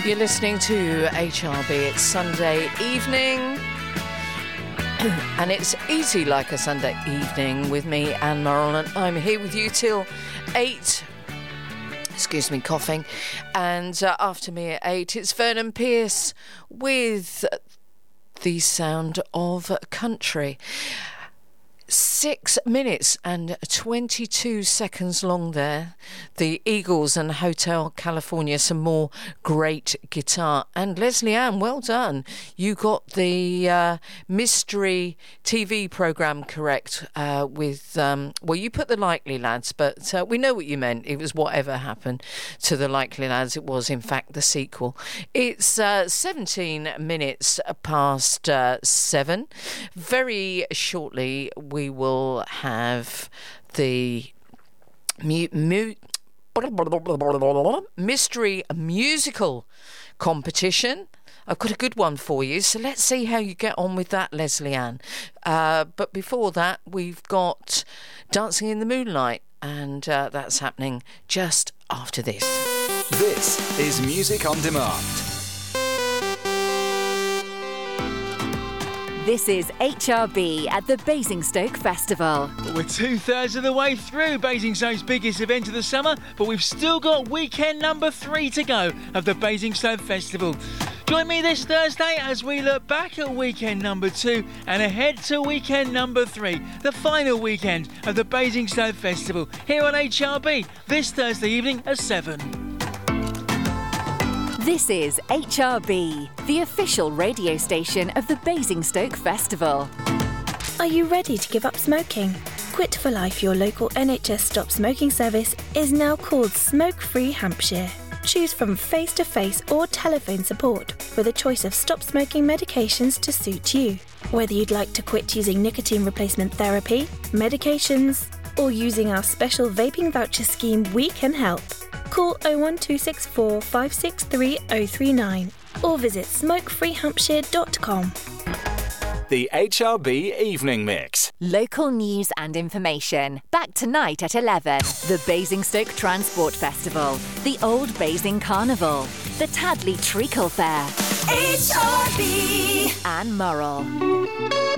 You're listening to HRB. It's Sunday evening. And it's easy like a Sunday evening with me, Anne Murrell, and I'm here with you till 8. Excuse me, coughing. And after me at 8, it's Vernon Pierce with the sound of country. 6 minutes and 22 seconds long there. The Eagles and Hotel California, some more great guitar. And Leslie Ann, well done. You got the mystery TV programme correct with, well, you put the Likely Lads, but we know what you meant. It was Whatever Happened to the Likely Lads. It was, in fact, the sequel. It's 17 minutes past 7. Very shortly, we will have the mystery musical competition. I've got a good one for you, so let's see how you get on with that, Leslie Ann. But before that, we've got Dancing in the Moonlight, and that's happening just after this. This is Music on Demand. This is HRB at the Basingstoke Festival. We're 2/3 of the way through Basingstoke's biggest event of the summer, but we've still got weekend number 3 to go of the Basingstoke Festival. Join me this Thursday as we look back at weekend number 2 and ahead to weekend number 3, the final weekend of the Basingstoke Festival, here on HRB this Thursday evening at 7. This is HRB, the official radio station of the Basingstoke Festival. Are you ready to give up smoking? Quit for Life, your local NHS stop smoking service, is now called Smoke Free Hampshire. Choose from face-to-face or telephone support with a choice of stop smoking medications to suit you. Whether you'd like to quit using nicotine replacement therapy, medications, or using our special vaping voucher scheme, we can help. Call 01264 563 039 or visit smokefreehampshire.com. The HRB Evening Mix. Local news and information. Back tonight at 11. The Basingstoke Transport Festival. The Old Basing Carnival. The Tadley Treacle Fair. HRB. Anne Murrell.